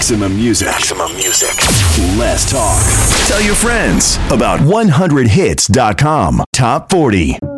Maximum music. Maximum music. Less talk. Tell your friends about 100hits.com. Top 40.